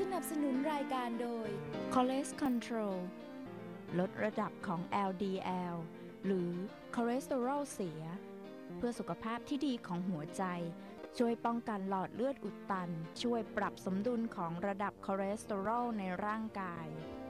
นับสนุนรายการโดย Cholesterol Control ลดระดับของ LDL หรือคอเลสเตอรอลเสียเพื่อสุขภาพที่ดีของหัวใจช่วยป้องกันหลอดเลือดอุดตันช่วยปรับสมดุลของระดับคอเลสเตอรอลในร่างกาย